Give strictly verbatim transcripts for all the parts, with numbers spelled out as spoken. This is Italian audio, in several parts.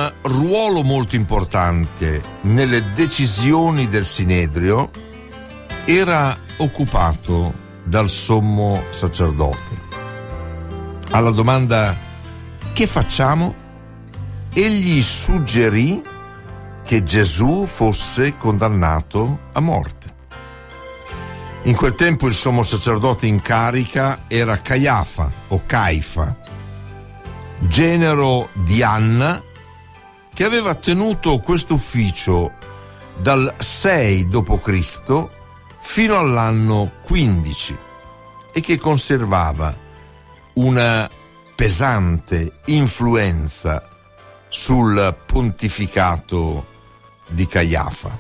Un ruolo molto importante nelle decisioni del Sinedrio era occupato dal sommo sacerdote. Alla domanda "che facciamo?" egli suggerì che Gesù fosse condannato a morte. In quel tempo il sommo sacerdote in carica era Caiafa o Caifa, genero di Anna, che aveva tenuto questo ufficio dal sei dopo Cristo fino all'anno quindici e che conservava una pesante influenza sul pontificato di Caiafa.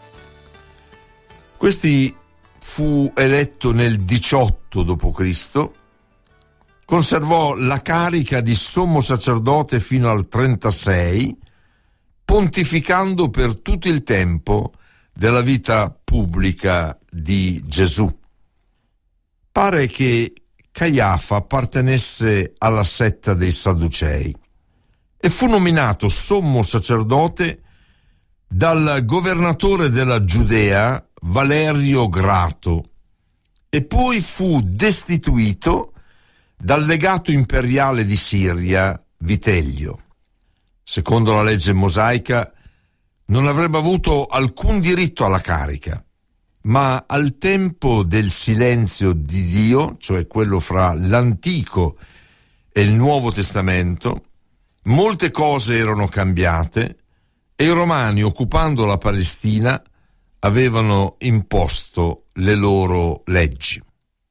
Questi fu eletto nel diciotto dopo Cristo, conservò la carica di sommo sacerdote fino al trentasei, pontificando per tutto il tempo della vita pubblica di Gesù. Pare che Caiafa appartenesse alla setta dei Sadducei e fu nominato sommo sacerdote dal governatore della Giudea, Valerio Grato, e poi fu destituito dal legato imperiale di Siria, Vitellio. Secondo la legge mosaica non avrebbe avuto alcun diritto alla carica, ma al tempo del silenzio di Dio, cioè quello fra l'Antico e il Nuovo Testamento, molte cose erano cambiate e i Romani, occupando la Palestina, avevano imposto le loro leggi.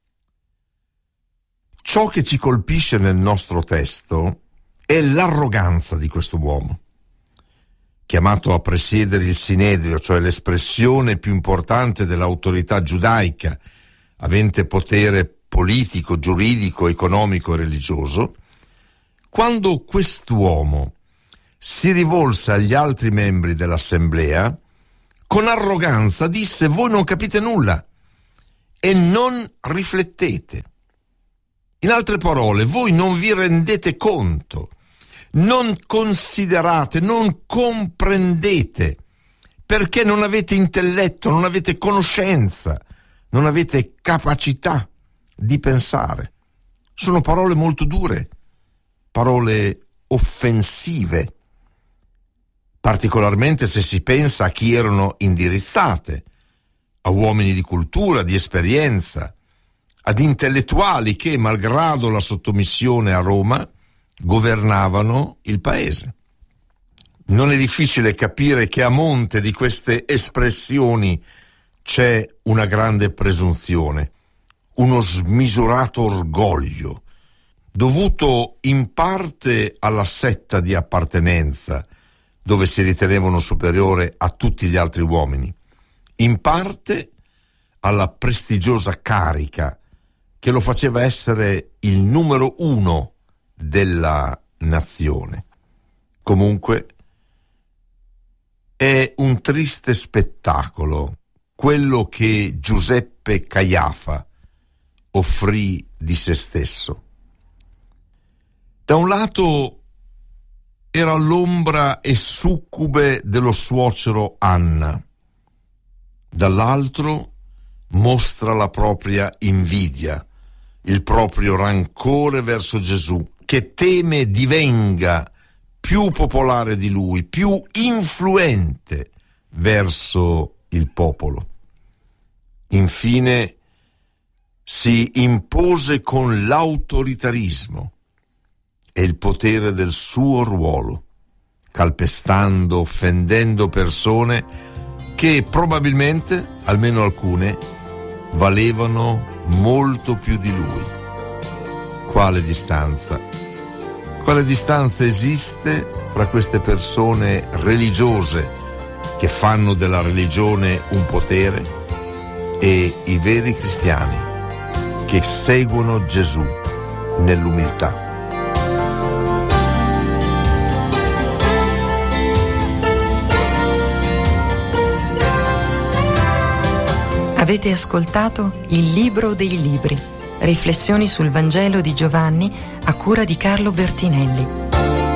Ciò che ci colpisce nel nostro testo è l'arroganza di questo uomo. Chiamato a presiedere il Sinedrio, cioè l'espressione più importante dell'autorità giudaica, avente potere politico, giuridico, economico e religioso, quando quest'uomo si rivolse agli altri membri dell'assemblea, con arroganza disse: voi non capite nulla e non riflettete. In altre parole, voi non vi rendete conto, non considerate, non comprendete, perché non avete intelletto, non avete conoscenza, non avete capacità di pensare. Sono parole molto dure, parole offensive, particolarmente se si pensa a chi erano indirizzate, a uomini di cultura, di esperienza, ad intellettuali che, malgrado la sottomissione a Roma, governavano il paese. Non è difficile capire che a monte di queste espressioni c'è una grande presunzione, uno smisurato orgoglio, dovuto in parte alla setta di appartenenza, dove si ritenevano superiore a tutti gli altri uomini, in parte alla prestigiosa carica che lo faceva essere il numero uno della nazione. Comunque è un triste spettacolo quello che Giuseppe Caiafa offrì di se stesso. Da un lato era l'ombra e succube dello suocero Anna, dall'altro mostra la propria invidia, il proprio rancore verso Gesù, che teme divenga più popolare di lui, più influente verso il popolo. Infine si impose con l'autoritarismo e il potere del suo ruolo, calpestando, offendendo persone che probabilmente, almeno alcune, valevano molto più di lui. Quale distanza? Quale distanza esiste fra queste persone religiose che fanno della religione un potere e i veri cristiani che seguono Gesù nell'umiltà? Avete ascoltato Il Libro dei Libri, riflessioni sul Vangelo di Giovanni a cura di Carlo Bertinelli.